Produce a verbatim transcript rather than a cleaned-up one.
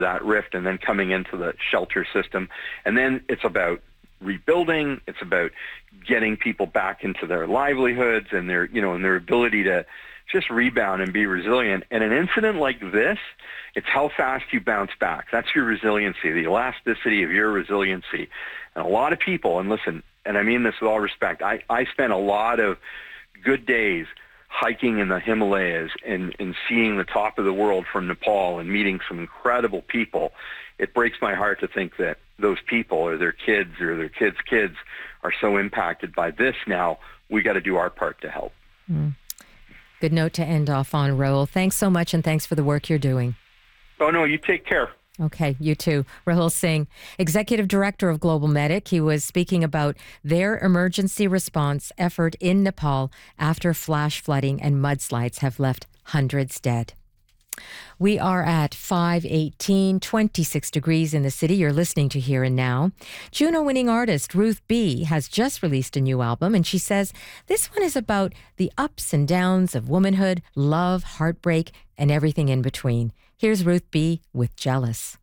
that rift and then coming into the shelter system. And then it's about rebuilding. It's about getting people back into their livelihoods and their, you know, and their ability to just rebound and be resilient. And an incident like this, it's how fast you bounce back. That's your resiliency, the elasticity of your resiliency. And a lot of people, and listen, and I mean this with all respect, I, I spent a lot of good days hiking in the Himalayas and, and seeing the top of the world from Nepal and meeting some incredible people. It breaks my heart to think that those people or their kids or their kids' kids are so impacted by this now. We got to do our part to help. Mm. Good note to end off on, Rahul. Thanks so much, and thanks for the work you're doing. Oh, no, you take care. Okay, you too. Rahul Singh, Executive Director of Global Medic. He was speaking about their emergency response effort in Nepal after flash flooding and mudslides have left hundreds dead. We are at five eighteen, twenty-six degrees in the city. You're listening to Here and Now. Juno-winning artist Ruth B. has just released a new album, and she says this one is about the ups and downs of womanhood, love, heartbreak, and everything in between. Here's Ruth B. with Jealous.